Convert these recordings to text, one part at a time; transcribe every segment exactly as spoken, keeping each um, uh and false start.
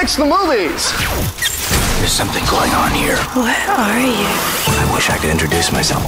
likes the movies. There's something going on here. What are you? I wish I could introduce myself.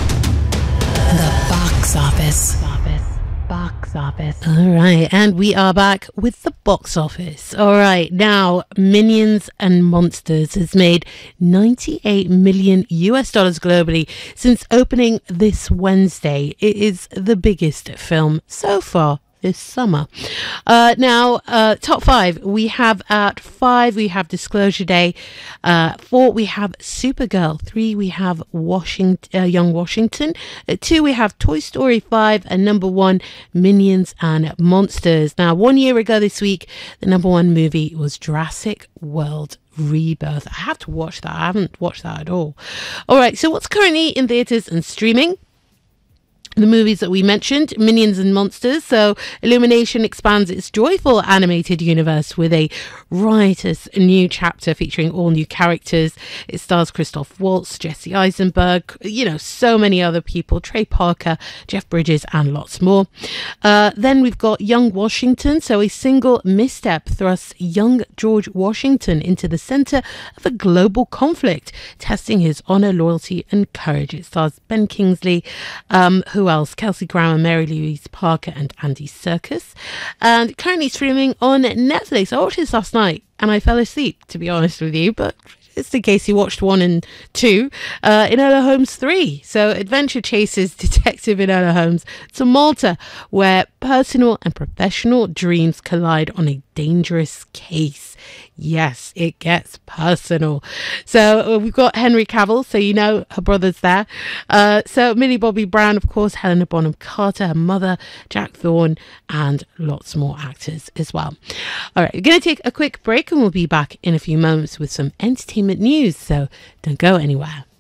The box office. Box office. All right, and we are back with the box office. All right, now Minions and Monsters has made ninety-eight million U S dollars globally since opening this Wednesday. It is the biggest film so far this summer. Uh, now, uh, top five, we have at five, we have Disclosure Day. Uh, four, we have Supergirl. Three, we have Washington, uh, Young Washington. At two, we have Toy Story five. And number one, Minions and Monsters. Now, one year ago this week, the number one movie was Jurassic World Rebirth. I have to watch that. I haven't watched that at all. All right, so what's currently in theatres and streaming? The movies that we mentioned, Minions and Monsters. So Illumination expands its joyful animated universe with a riotous new chapter featuring all new characters. It stars Christoph Waltz, Jesse Eisenberg, you know, so many other people, Trey Parker, Jeff Bridges, and lots more. Uh, then we've got Young Washington. So a single misstep thrusts young George Washington into the center of a global conflict, testing his honor, loyalty, and courage. It stars Ben Kingsley, um, who Who else? Kelsey Grammer, Mary Louise Parker, and Andy Serkis. And currently streaming on Netflix. I watched this last night and I fell asleep, to be honest with you, but just in case you watched one and two, uh, Enola Holmes three. So adventure chases Detective Enola Holmes to Malta, where personal and professional dreams collide on a dangerous case. Yes, it gets personal. So uh, we've got Henry Cavill, so you know her brother's there. Uh, so Millie Bobby Brown, of course, Helena Bonham Carter, her mother, Jack Thorne, and lots more actors as well. All right, we're going to take a quick break and we'll be back in a few moments with some entertainment news. So don't go anywhere.